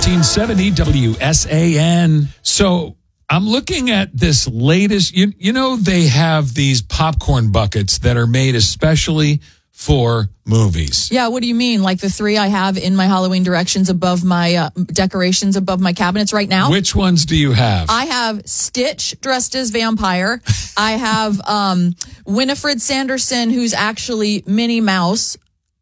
1470 WSAN. So I'm looking at this latest, you know, they have these popcorn buckets that are made especially for movies. Yeah, what do you mean? Like the 3 I have in my Halloween decorations above my cabinets right now? Which ones do you have? I have Stitch dressed as vampire. I have Winifred Sanderson, who's actually Minnie Mouse,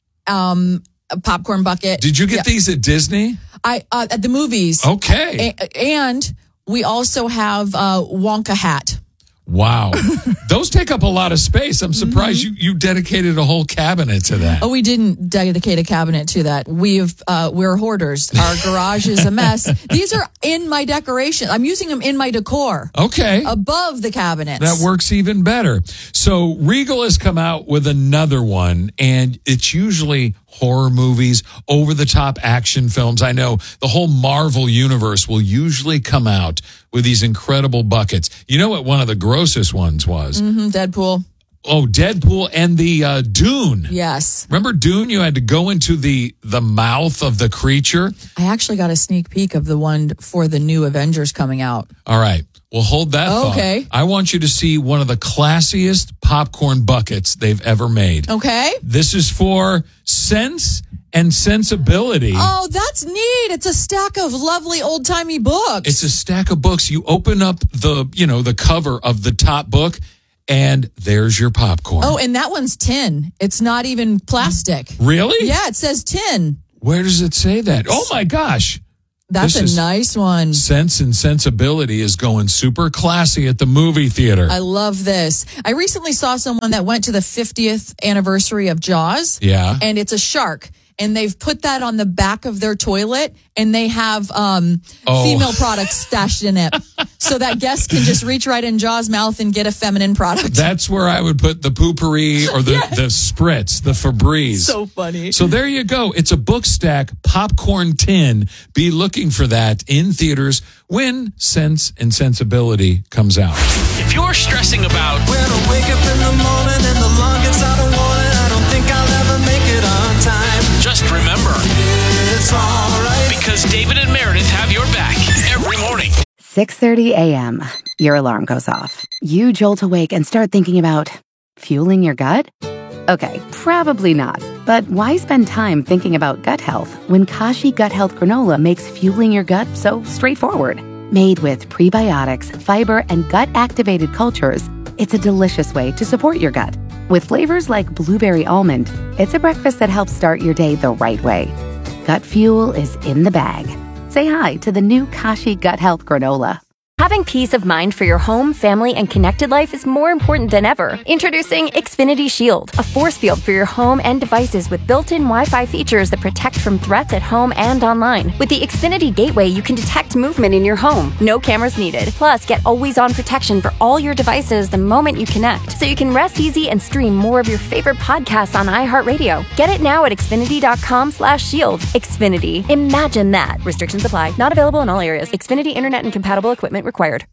a popcorn bucket. Did you get these at Disney? At the movies. Okay. And we also have Wonka hat. Wow. Those take up a lot of space. I'm surprised you dedicated a whole cabinet to that. Oh, we didn't dedicate a cabinet to that. We're hoarders. Our garage is a mess. These are in my decoration. I'm using them in my decor. Okay. Above the cabinets. That works even better. So Regal has come out with another one, and it's usually horror movies, over-the-top action films. I know the whole Marvel universe will usually come out with these incredible buckets. You know what one of the grossest ones was? Deadpool. Oh, Deadpool and the Dune. Yes. Remember Dune? You had to go into the mouth of the creature. I actually got a sneak peek of the one for the new Avengers coming out. All right. Well, hold that thought. Okay. I want you to see one of the classiest popcorn buckets they've ever made. Okay. This is for Sense and Sensibility. Oh, that's neat. It's a stack of lovely old-timey books. It's a stack of books. You open up the cover of the top book, and there's your popcorn. Oh, and that one's tin. It's not even plastic. Really? Yeah, it says tin. Where does it say that? Oh, my gosh. That's a nice one. Sense and Sensibility is going super classy at the movie theater. I love this. I recently saw someone that went to the 50th anniversary of Jaws. Yeah. And it's a shark. And they've put that on the back of their toilet, and they have female products stashed in it. So that guest can just reach right in Jaws' mouth and get a feminine product. That's where I would put the Poopery or the Spritz, the Febreze. So funny. So there you go. It's a book stack popcorn tin. Be looking for that in theaters when Sense and Sensibility comes out. If you're stressing about when I wake up in the morning and the alarm gets out of warning, I don't think I'll ever make it on time. just remember, It's all right. because David and Meredith have your back every morning. 6:30 a.m. Your alarm goes off. You jolt awake and start thinking about fueling your gut? Okay, probably not. But why spend time thinking about gut health when Kashi Gut Health Granola makes fueling your gut so straightforward? Made with prebiotics, fiber, and gut-activated cultures, it's a delicious way to support your gut. With flavors like blueberry almond, it's a breakfast that helps start your day the right way. Gut fuel is in the bag. Say hi to the new Kashi Gut Health Granola. Having peace of mind for your home, family, and connected life is more important than ever. Introducing Xfinity Shield, a force field for your home and devices with built-in Wi-Fi features that protect from threats at home and online. With the Xfinity Gateway, you can detect movement in your home. No cameras needed. Plus, get always-on protection for all your devices the moment you connect, so you can rest easy and stream more of your favorite podcasts on iHeartRadio. Get it now at Xfinity.com/shield. Xfinity. Imagine that. Restrictions apply. Not available in all areas. Xfinity Internet and compatible equipment required.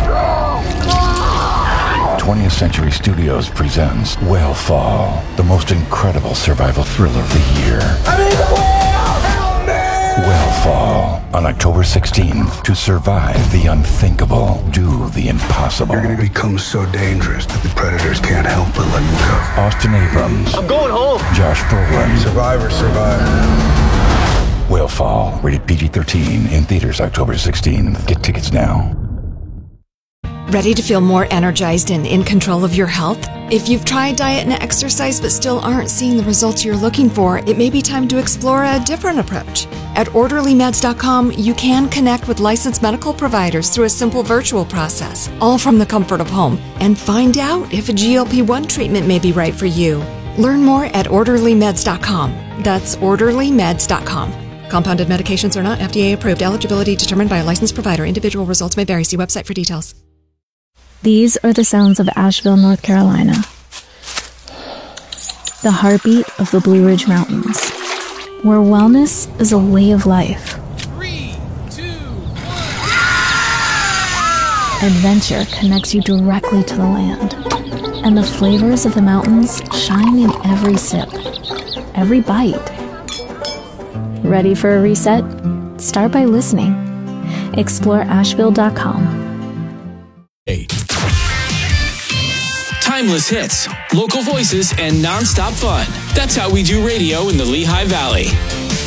20th Century Studios presents Whale the most incredible survival thriller of the year. I'm in the whale! Help me! Whale on October 16th. To survive the unthinkable, do the impossible. You're going to become so dangerous that the predators can't help but let you go. Austin Abrams. I'm going home. Josh Brolin. Survivors survive. Whale rated PG-13 in theaters October 16th. Get tickets now. Ready to feel more energized and in control of your health? If you've tried diet and exercise but still aren't seeing the results you're looking for, it may be time to explore a different approach. At OrderlyMeds.com, you can connect with licensed medical providers through a simple virtual process, all from the comfort of home, and find out if a GLP-1 treatment may be right for you. Learn more at OrderlyMeds.com. That's OrderlyMeds.com. Compounded medications are not FDA approved. Eligibility determined by a licensed provider. Individual results may vary. See website for details. These are the sounds of Asheville, North Carolina. The heartbeat of the Blue Ridge Mountains, where wellness is a way of life. 3, 2, 1. Adventure connects you directly to the land, and the flavors of the mountains shine in every sip, every bite. Ready for a reset? Start by listening. ExploreAsheville.com. Timeless hits, local voices, and nonstop fun. That's how we do radio in the Lehigh Valley.